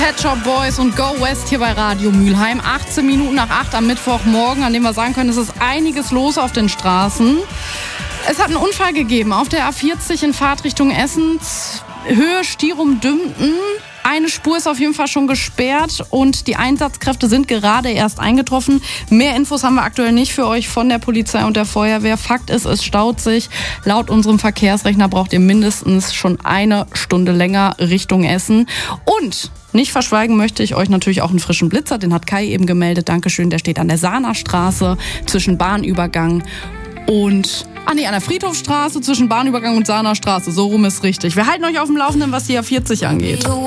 Pet Shop Boys und Go West hier bei Radio Mülheim. 18 Minuten nach 8 am Mittwochmorgen, an dem wir sagen können, es ist einiges los auf den Straßen. Es hat einen Unfall gegeben auf der A40 in Fahrtrichtung Essen, Höhe Stirum-Dümpten. Eine Spur ist auf jeden Fall schon gesperrt und die Einsatzkräfte sind gerade erst eingetroffen. Mehr Infos haben wir aktuell nicht für euch von der Polizei und der Feuerwehr. Fakt ist, es staut sich. Laut unserem Verkehrsrechner braucht ihr mindestens schon eine Stunde länger Richtung Essen. Und nicht verschweigen möchte ich euch natürlich auch einen frischen Blitzer. Den hat Kai eben gemeldet. Dankeschön. Der steht an der Sahner Straße zwischen Bahnübergang und an der Friedhofstraße zwischen Bahnübergang und Sahner Straße. So rum ist richtig. Wir halten euch auf dem Laufenden, was die A40 angeht.